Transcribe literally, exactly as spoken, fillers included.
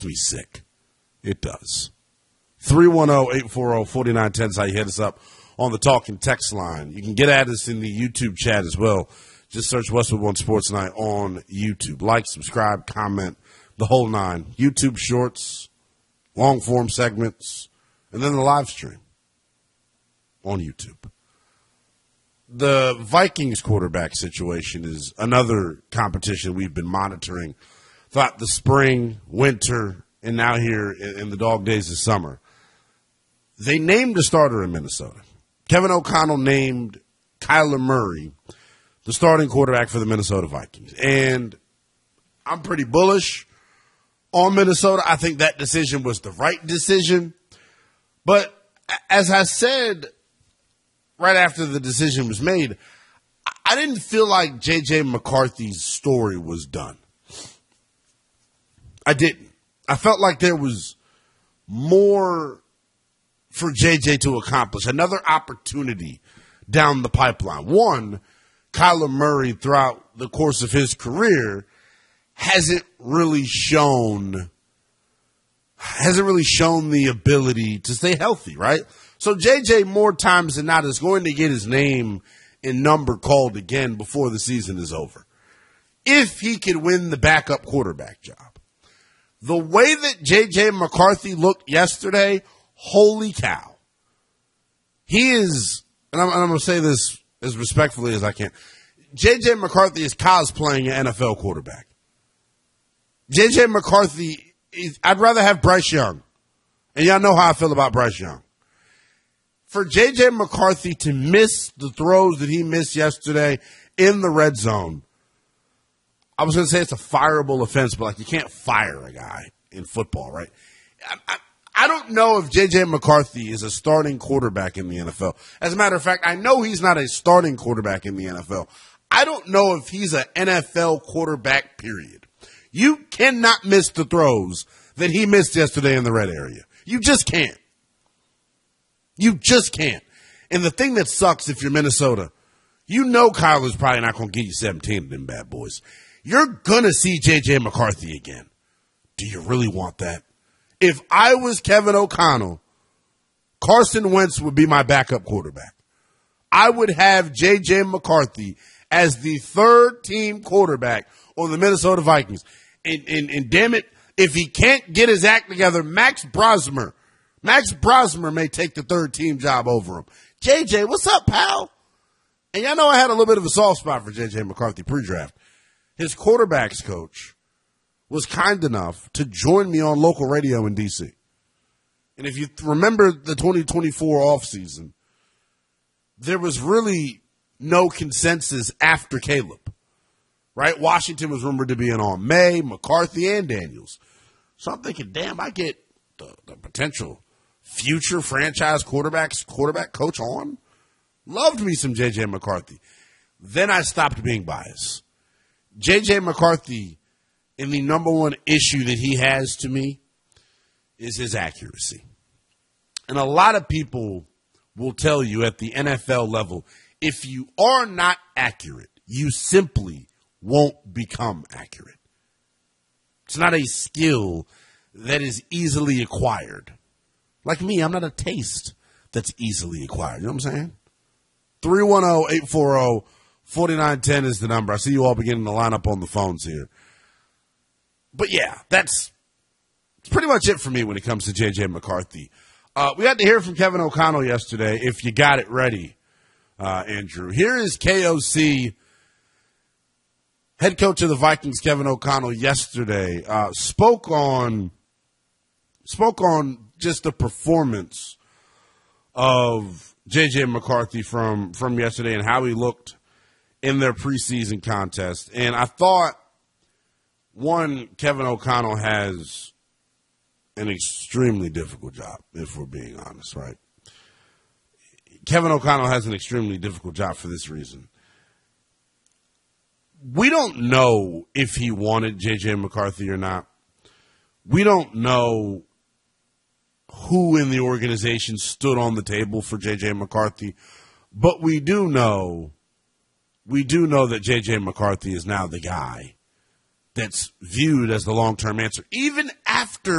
me sick. It does. three one zero, eight four zero, four nine one zero is how you hit us up on the talking text line. You can get at us in the YouTube chat as well. Just search Westwood One Sports Night on YouTube. Like, subscribe, comment, the whole nine. YouTube shorts, long-form segments, and then the live stream on YouTube. The Vikings quarterback situation is another competition we've been monitoring throughout the spring, winter, and now here in the dog days of summer. They named a starter in Minnesota. Kevin O'Connell named Kyler Murray the starting quarterback for the Minnesota Vikings. And I'm pretty bullish on Minnesota. I think that decision was the right decision. But as I said right after the decision was made, I didn't feel like J J McCarthy's story was done. I didn't. I felt like there was more for J J to accomplish, another opportunity down the pipeline. One, Kyler Murray throughout the course of his career hasn't really shown hasn't really shown the ability to stay healthy, right? So J J more times than not is going to get his name and number called again before the season is over, if he could win the backup quarterback job. The way that J J McCarthy looked yesterday, holy cow. He is, and I'm, and I'm going to say this as respectfully as I can, J J McCarthy is cosplaying an N F L quarterback. J J McCarthy, is, I'd rather have Bryce Young. And y'all know how I feel about Bryce Young. For J J McCarthy to miss the throws that he missed yesterday in the red zone, I was going to say it's a fireable offense, but like you can't fire a guy in football, right? I, I, I don't know if J J McCarthy is a starting quarterback in the N F L. As a matter of fact, I know he's not a starting quarterback in the N F L. I don't know if he's an N F L quarterback, period. You cannot miss the throws that he missed yesterday in the red area. You just can't. You just can't. And the thing that sucks if you're Minnesota, you know Kyler's probably not going to get you seventeen of them bad boys. You're going to see J J McCarthy again. Do you really want that? If I was Kevin O'Connell, Carson Wentz would be my backup quarterback. I would have J J McCarthy as the third team quarterback on the Minnesota Vikings. And, and, and damn it, if he can't get his act together, Max Brosmer, Max Brosmer may take the third team job over him. J J, what's up, pal? And y'all know I had a little bit of a soft spot for J J McCarthy pre-draft. His quarterbacks coach was kind enough to join me on local radio in D C. And if you remember the twenty twenty-four offseason, there was really no consensus after Caleb, right? Washington was rumored to be in on May, McCarthy, and Daniels. So I'm thinking, damn, I get the, the potential future franchise quarterbacks, quarterback coach on. Loved me some J J McCarthy. Then I stopped being biased. J J McCarthy, in the number one issue that he has to me, is his accuracy. And a lot of people will tell you at the N F L level, if you are not accurate, you simply won't become accurate. It's not a skill that is easily acquired. Like me, I'm not a taste that's easily acquired. You know what I'm saying? three one zero, eight four zero, four nine one zero is the number. I see you all beginning to line up on the phones here. But yeah, that's pretty much it for me when it comes to J J McCarthy. Uh, we had to hear from Kevin O'Connell yesterday, if you got it ready, uh, Andrew. Here is K O C, head coach of the Vikings, Kevin O'Connell, yesterday. Uh, spoke on spoke on just the performance of J J McCarthy from, from yesterday and how he looked in their preseason contest. And I thought, one, Kevin O'Connell has an extremely difficult job, if we're being honest, right? Kevin O'Connell has an extremely difficult job for this reason. We don't know if he wanted J J McCarthy or not. We don't know who in the organization stood on the table for J J McCarthy, but we do know, we do know that J J McCarthy is now the guy that's viewed as the long-term answer. Even after